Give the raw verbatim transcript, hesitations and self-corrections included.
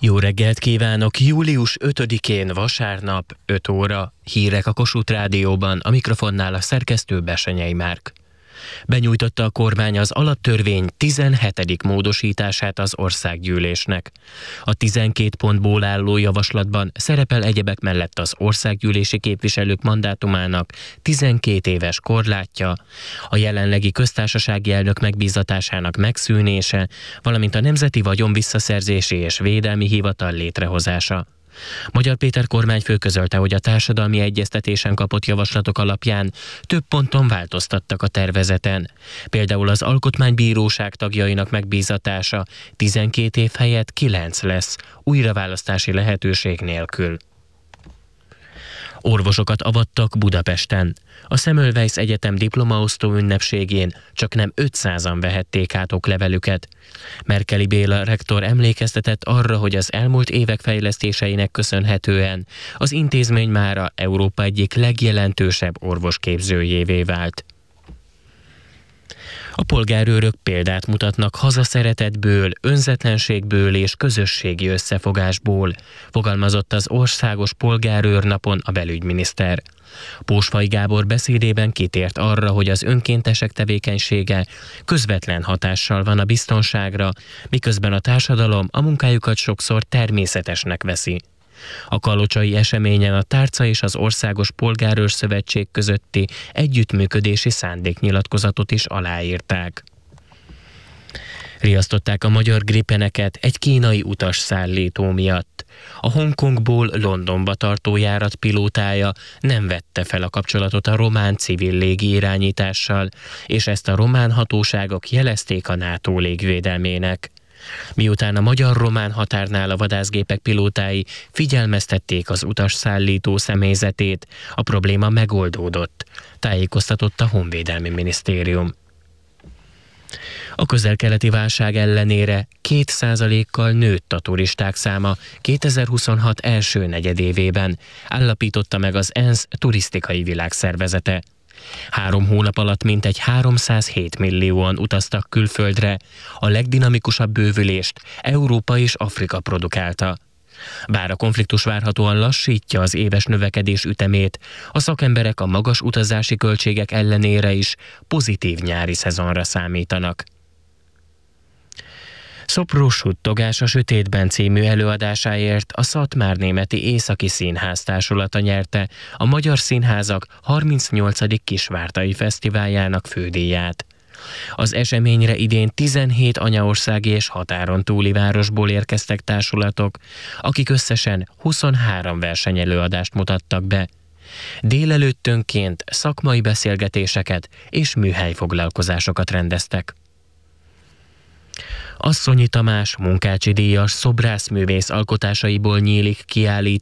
Jó reggelt kívánok! július ötödikén vasárnap öt óra, hírek a Kossuth Rádióban, a mikrofonnál a szerkesztő Bessenyei Márk. Benyújtotta a kormány az alaptörvény tizenhetedik módosítását az országgyűlésnek. A tizenkét pontból álló javaslatban szerepel egyebek mellett az országgyűlési képviselők mandátumának tizenkét éves korlátja, a jelenlegi köztársasági elnök megbízatásának megszűnése, valamint a Nemzeti Vagyonvisszaszerzési és Védelmi Hivatal létrehozása. Magyar Péter kormányfő közölte, hogy a társadalmi egyeztetésen kapott javaslatok alapján több ponton változtattak a tervezeten. Például az Alkotmánybíróság tagjainak megbízatása tizenkét év helyett kilenc lesz, újraválasztási lehetőség nélkül. Orvosokat avattak Budapesten. A Semmelweis Egyetem diplomaosztó ünnepségén csaknem ötszázan vehették át oklevelüket. Merkeli Béla rektor emlékeztetett arra, hogy az elmúlt évek fejlesztéseinek köszönhetően az intézmény mára Európa egyik legjelentősebb orvosképzőjévé vált. A polgárőrök példát mutatnak hazaszeretetből, önzetlenségből és közösségi összefogásból, fogalmazott az Országos Polgárőrnapon a belügyminiszter. Pósfai Gábor beszédében kitért arra, hogy az önkéntesek tevékenysége közvetlen hatással van a biztonságra, miközben a társadalom a munkájukat sokszor természetesnek veszi. A kalocsai eseményen a tárca és az Országos Polgárőr Szövetség közötti együttműködési szándéknyilatkozatot is aláírták. Riasztották a magyar Gripeneket egy kínai utasszállító miatt. A Hongkongból Londonba tartó járat pilótája nem vette fel a kapcsolatot a román civil légi irányítással, és ezt a román hatóságok jelezték a NATO légvédelmének. Miután a magyar-román határnál a vadászgépek pilótái figyelmeztették az utasszállító személyzetét, a probléma megoldódott, tájékoztatott a Honvédelmi Minisztérium. A közel-keleti válság ellenére két százalékkal nőtt a turisták száma kétezer-huszonhat első negyedévében, állapította meg az ENSZ turisztikai világszervezete. Három hónap alatt mintegy háromszázhét millióan utaztak külföldre, a legdinamikusabb bővülést Európa és Afrika produkálta. Bár a konfliktus várhatóan lassítja az éves növekedés ütemét, a szakemberek a magas utazási költségek ellenére is pozitív nyári szezonra számítanak. Szopró Suttogás a sötétben című előadásáért a Szatmárnémeti Északi Színház társulata nyerte a Magyar Színházak harmincnyolcadik Kisvártai Fesztiváljának fődíját. Az eseményre idén tizenhét anyaországi és határon túli városból érkeztek társulatok, akik összesen huszonhárom versenyelőadást mutattak be. Délelőttönként szakmai beszélgetéseket és műhelyfoglalkozásokat rendeztek. Asszonyi Tamás munkácsi díjas szobrászművész alkotásaiból nyílik kiállítás